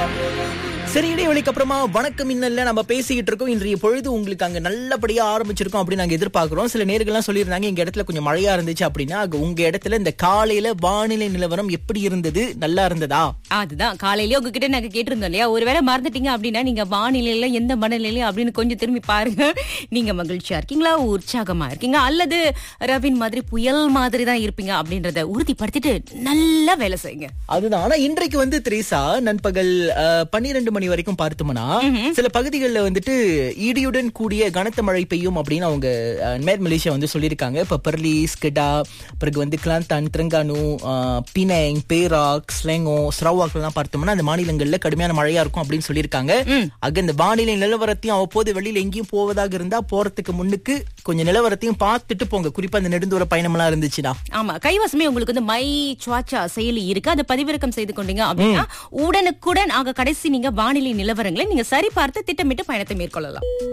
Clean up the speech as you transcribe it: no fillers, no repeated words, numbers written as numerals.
சரி, இடைவெளிக்கு அப்புறமா வணக்கம் இன்னல்ல நம்ம பேசிக்கிட்டு இருக்கோம். இன்றைய பொழுது உங்களுக்கு அங்க நல்லபடியா ஆரம்பிச்சிருக்கோம் அப்படின்னு நாங்க எதிர்பார்க்கிறோம். சில நேர்கள்லாம் சொல்லியிருந்தாங்க எங்க இடத்துல கொஞ்சம் மழையா இருந்துச்சு அப்படின்னா, உங்க இடத்துல இந்த காலையில வானிலை நிலவரம் எப்படி இருந்தது, நல்லா இருந்ததா? அதுதான் காலையிலேயே உங்ககிட்ட நாங்க கேட்டிருந்தோம் இல்லையா, ஒருவேளை மறந்துட்டீங்க அப்படின்னா நீங்க வானிலையில எந்த மனநிலையில அப்படின்னு கொஞ்சம் திரும்பி பாருங்க. நீங்க மகிழ்ச்சியா இருக்கீங்களா, உற்சாகமா இருக்கீங்க, அல்லது ரவின் மாதிரி புயல் மாதிரி தான் இருப்பீங்க அப்படின்றத உறுதிப்படுத்திட்டு நல்லா வேலை செய்யுங்க. அதுதான். ஆனா இன்றைக்கு வந்து திரேசா நண்பகல் 12 மணி வரைக்கும் பார்த்தோம்னா சில பகுதிகளில் வந்துட்டு இடியுடன் கூடிய கனத்த மழை பெய்யும் அப்படின்னு அவங்க மேற்கு மலேசியா வந்து சொல்லியிருக்காங்க. இப்ப பெர்லிஸ், கெடா, பிறகு வந்து Kelantan, Terengganu, Penang, Perak, ஸ்லெங்கோ, Sarawak எல்லாம் பார்த்தோம்னா அந்த மாநிலங்கள்ல கடுமையான மழையா இருக்கும் அப்படின்னு சொல்லியிருக்காங்க. அங்க இந்த வானிலை நிலவரத்தையும் அவ்வப்போது வெளியில எங்கேயும் போவதாக இருந்தா போறதுக்கு முன்னுக்கு கொஞ்சம் நிலவரத்தையும் பார்த்துட்டு போங்க. குறிப்பா அந்த நெடுந்தூர பயணம் எல்லாம் இருந்துச்சுன்னா. ஆமா, கைவசமே உங்களுக்கு வந்து மை சுவாச்சா செயலி இருக்கு, அதை பதிவிறக்கம் செய்து கொண்டீங்க அப்படின்னா உடனுக்குடன் ஆக கடைசி நீங்க வானிலை நிலவரங்களை நீங்க சரி பார்த்து திட்டமிட்டு பயணத்தை மேற்கொள்ளலாம்.